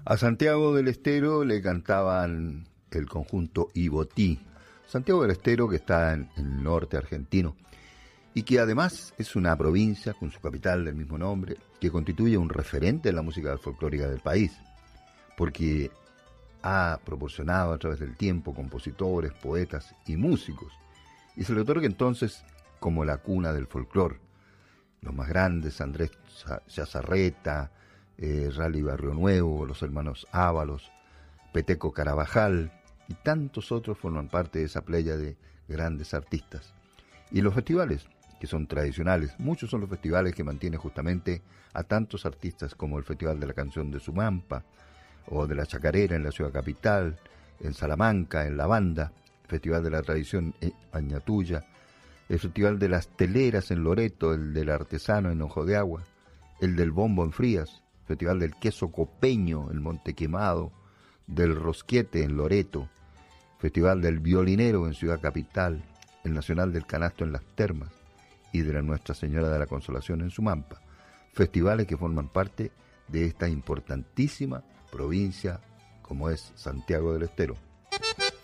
A Santiago del Estero le cantaban el conjunto Ibotí. Santiago del Estero, que está en el norte argentino y que además es una provincia con su capital del mismo nombre, que constituye un referente en la música folclórica del país, porque ha proporcionado a través del tiempo compositores, poetas y músicos, y se le otorga entonces como la cuna del folclor. Los más grandes, Andrés Chazarreta, Rally Barrio Nuevo, los hermanos Ábalos, Peteco Carabajal y tantos otros forman parte de esa playa de grandes artistas. Y los festivales, que son tradicionales, muchos son los festivales que mantienen justamente a tantos artistas como el Festival de la Canción de Sumampa, o de la Chacarera en la ciudad capital, en Salamanca, en La Banda, el Festival de la Tradición en Añatuya, el Festival de las Teleras en Loreto, el del Artesano en Ojo de Agua, el del Bombo en Frías, Festival del Queso Copeño en Monte Quemado, del Rosquete en Loreto, Festival del Violinero en Ciudad Capital, el Nacional del Canasto en Las Termas y de la Nuestra Señora de la Consolación en Sumampa, festivales que forman parte de esta importantísima provincia como es Santiago del Estero.